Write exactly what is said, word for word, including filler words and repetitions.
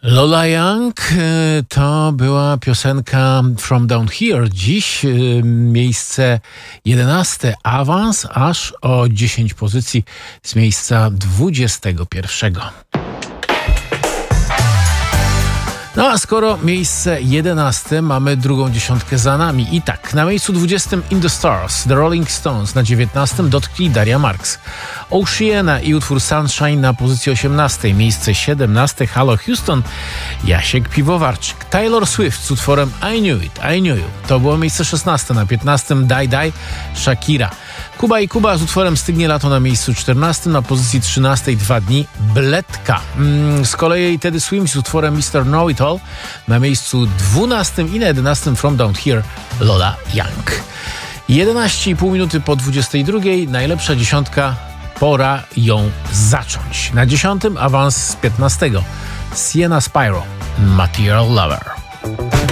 Lola Young to była piosenka From Down Here. Dziś miejsce jedenaste, awans aż o dziesięć pozycji z miejsca dwudziestego pierwszego. No a skoro miejsce jedenaste, mamy drugą dziesiątkę za nami. I tak, na miejscu dwudziestym In the Stars, The Rolling Stones, na dziewiętnastym dotkli Daria Marks. Oceana i utwór Sunshine na pozycji osiemnastej. Miejsce siedemnaste, Halo Houston, Jasiek Piwowarczyk. Taylor Swift z utworem I Knew It, I Knew You. To było miejsce szesnaste, na piętnastym Die Die, Shakira. Kuba i Kuba z utworem Stygnie lato na miejscu czternastym, na pozycji trzynastej dwa dni Bledka. Z kolei Teddy Swims z utworem mister Know It All na miejscu dwunastym i na jedenastym From Down Here Lola Young. jedenaście i pół minuty po dwudziestej drugiej, najlepsza dziesiątka, pora ją zacząć. Na dziesiątym awans z piętnastego Sienna Spyro, Material Lover.